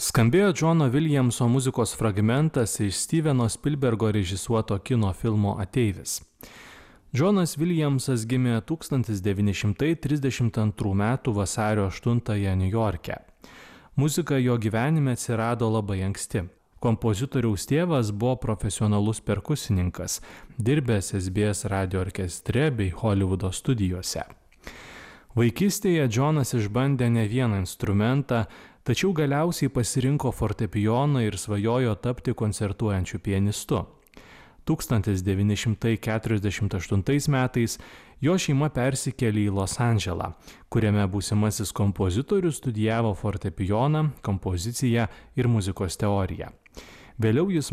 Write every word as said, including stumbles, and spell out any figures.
Skambėjo Džono Viljamso muzikos fragmentas iš Steveno Spielbergo režisuoto kino filmo Ateivis. Džonas Viljamsas gimė tūkstantis devyni šimtai trisdešimt antrų metų vasario aštuntąją Niujorke. Muzika jo gyvenime atsirado labai anksti. Kompozitoriaus tėvas buvo profesionalus perkusininkas, dirbęs S B S radio orkestre bei Holivudo studijose. Vaikystėje Džonas išbandė ne vieną instrumentą, tačiau galiausiai pasirinko fortepijoną ir svajojo tapti koncertuojančiu pianistu. tūkstantis devyni šimtai keturiasdešimt aštuntais metais jo šeima persikėlė į Los Andželą, kuriame būsimasis kompozitorius studijavo fortepijoną, kompoziciją ir muzikos teoriją. Vėliau jis